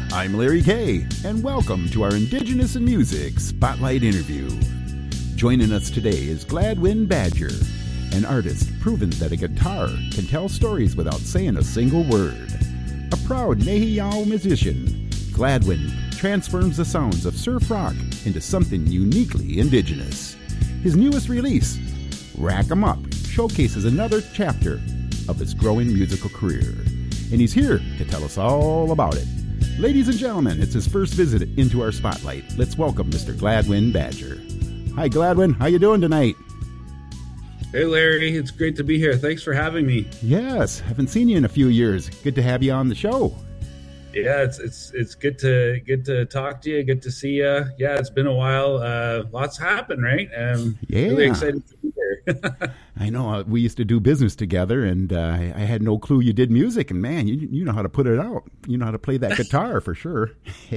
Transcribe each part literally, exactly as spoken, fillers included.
I'm Larry Kay, and welcome to our Indigenous in Music Spotlight interview. Joining us today is Gladwin Badger, an artist proven that a guitar can tell stories without saying a single word. A proud Nehiyaw musician, Gladwin transforms the sounds of surf rock into something uniquely Indigenous. His newest release, Rack 'em Up, showcases another chapter of his growing musical career. And he's here to tell us all about it. Ladies and gentlemen, it's his first visit into our spotlight. Let's welcome Mister Gladwin Badger. Hi, Gladwin. How you doing tonight? Hey, Larry. It's great to be here. Thanks for having me. Yes, haven't seen you in a few years. Good to have you on the show. Yeah, it's it's it's good to good to talk to you. Good to see you. Yeah, it's been a while. Uh, lots happened, right? Um, yeah, really excited to be here. I know. Uh, we used to do business together, and uh, I, I had no clue you did music. And man, you you know how to put it out. You know how to play that guitar for sure.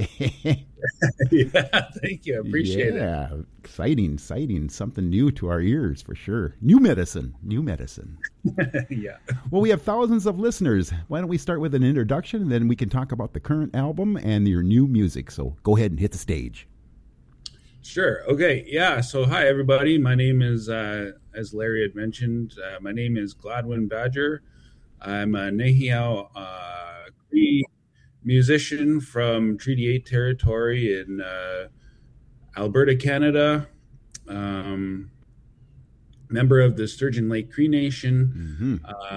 Yeah, thank you. I appreciate yeah, it. Yeah, exciting, exciting. Something new to our ears for sure. New medicine, new medicine. Yeah. Well, we have thousands of listeners. Why don't we start with an introduction, and then we can talk about the current album and your new music. So go ahead and hit the stage. Sure. Okay. Yeah. So, hi, everybody. My name is, uh, as Larry had mentioned, uh, my name is Gladwin Badger. I'm a Nehiyaw uh, Cree musician from Treaty eight territory in uh, Alberta, Canada. Um, member of the Sturgeon Lake Cree Nation. Mm-hmm. Uh,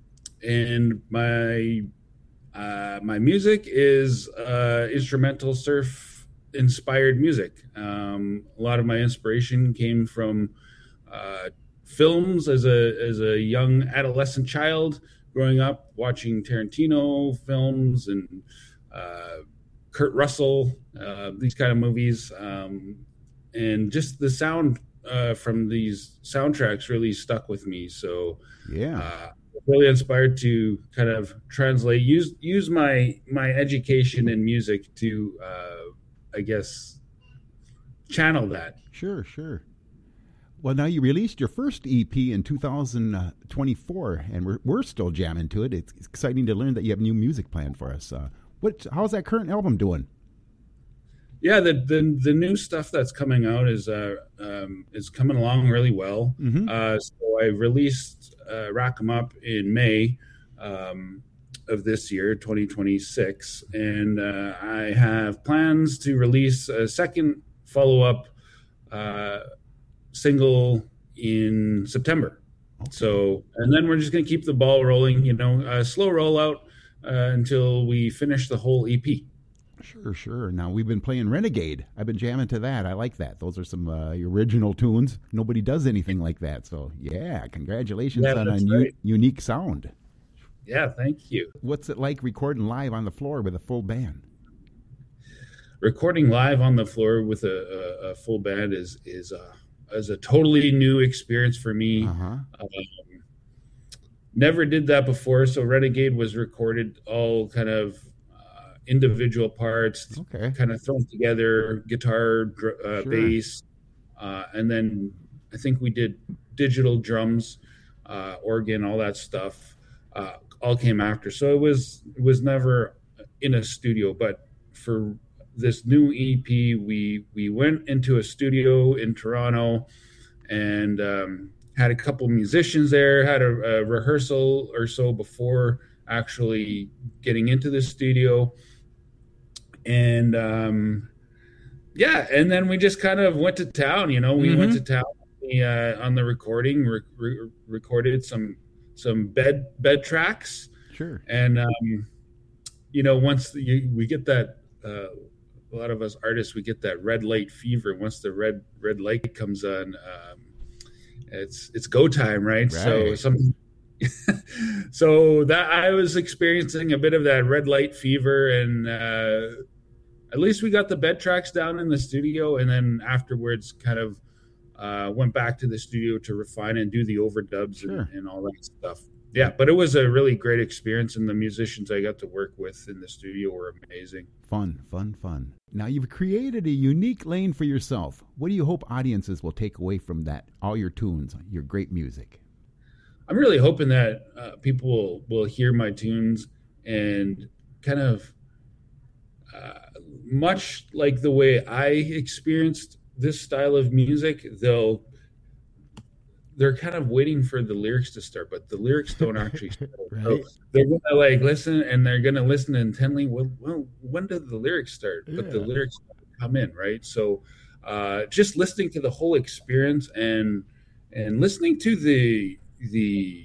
and my uh, my music is uh, instrumental surf inspired music. Um, a lot of my inspiration came from uh, films as a as a young adolescent child, growing up watching Tarantino films and uh, Kurt Russell, uh, these kind of movies, um, and just the sound uh, from these soundtracks really stuck with me. So yeah. Uh, really inspired to kind of translate, use use my my education in music to uh, I guess, channel that. Sure, sure. Well, now you released your first E P in two thousand twenty-four, and we're we're still jamming to it. It's, it's exciting to learn that you have new music planned for us. Uh, what? How's that current album doing? Yeah, the the, the new stuff that's coming out is uh, um, is coming along really well. Mm-hmm. Uh, so I released uh, Rack 'em Up in May. Um, of this year, twenty twenty-six, and uh, I have plans to release a second follow-up uh, single in September. Okay. So, and then we're just going to keep the ball rolling, you know, a slow rollout uh, until we finish the whole E P. Sure, sure. Now, we've been playing Renegade. I've been jamming to that. I like that. Those are some uh, original tunes. Nobody does anything like that. So, yeah, congratulations yeah, on a new, right. unique sound. Yeah, thank you. What's it like recording live on the floor with a full band? Recording live on the floor with a, a, a full band is is a is a totally new experience for me. Uh-huh. Um, never did that before. So Renegade was recorded all kind of uh, individual parts, okay. kind of thrown together, guitar, uh, sure. bass, uh, and then I think we did digital drums, uh, organ, all that stuff. Uh, all came after. So it was it was never in a studio, but for this new E P, we we went into a studio in Toronto and um, had a couple musicians there, had a, a rehearsal or so before actually getting into the studio. And um, yeah, and then we just kind of went to town, you know, we mm-hmm. went to town we, uh, on the recording, re- re- recorded some some bed bed tracks. Sure. And, um, you know, once the, you, we get that, uh, a lot of us artists, we get that red light fever. Once the red red light comes on, um, it's it's go time, right? right. So some, so that I was experiencing a bit of that red light fever, and uh, at least we got the bed tracks down in the studio, and then afterwards kind of uh, went back to the studio to refine and do the overdubs sure. and, and all that stuff. Yeah, but it was a really great experience, and the musicians I got to work with in the studio were amazing. Fun, fun, fun. Now, you've created a unique lane for yourself. What do you hope audiences will take away from that, all your tunes, your great music? I'm really hoping that uh, people will, will hear my tunes and kind of uh, much like the way I experienced this style of music, they'll they're kind of waiting for the lyrics to start, but the lyrics don't actually start. Right. So they're gonna like listen, and they're gonna listen intently. Well, well, when did the lyrics start? Yeah. But the lyrics come in, right? So uh, just listening to the whole experience and and listening to the the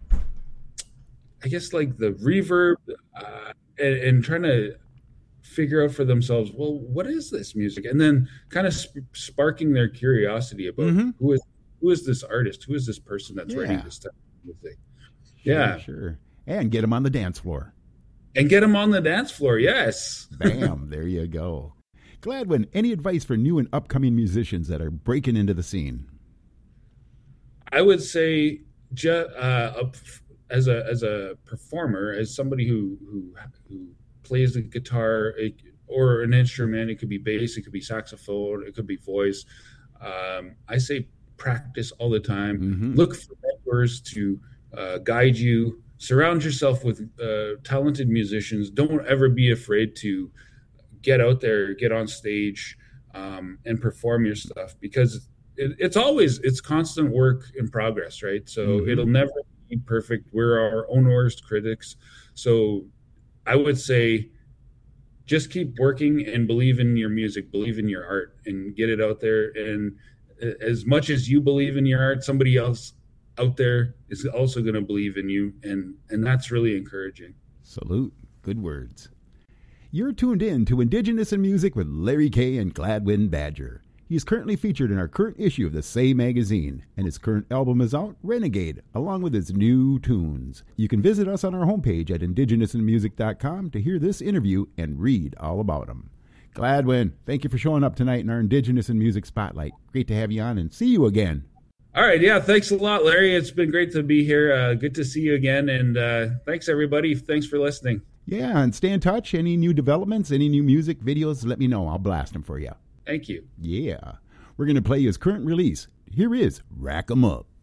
I guess like the reverb uh, and, and trying to figure out for themselves, well, what is this music? And then kind of sp- sparking their curiosity about Mhm. who is who is this artist? Who is this person that's Yeah. writing this type of music? Sure, Yeah. sure. And get them on the dance floor. And get them on the dance floor. Yes. Bam, there you go. Gladwin, any advice for new and upcoming musicians that are breaking into the scene? I would say, ju- uh, up- as a as a performer, as somebody who who who plays the guitar it, or an instrument, it could be bass, it could be saxophone, it could be voice. Um, I say practice all the time. Mhm. Look for mentors to uh, guide you. Surround yourself with uh, talented musicians. Don't ever be afraid to get out there, get on stage, um, and perform your stuff, because it, it's always it's constant work in progress, right? So Mhm. it'll never be perfect. We're our own worst critics. So I would say just keep working and believe in your music, believe in your art, and get it out there. And as much as you believe in your art, somebody else out there is also going to believe in you, and and that's really encouraging. Salute. Good words. You're tuned in to Indigenous in Music with Larry Kay and Gladwin Badger. He is currently featured in our current issue of the Say magazine, and his current album is out, Renegade, along with his new tunes. You can visit us on our homepage at indigenous in music dot com to hear this interview and read all about him. Gladwin, thank you for showing up tonight in our Indigenous in Music Spotlight. Great to have you on, and see you again. All right. Yeah. Thanks a lot, Larry. It's been great to be here. Uh, good to see you again. And uh, thanks, everybody. Thanks for listening. Yeah, and stay in touch. Any new developments, any new music videos, let me know. I'll blast them for you. Thank you. Yeah. We're going to play his current release. Here is Rack 'em Up.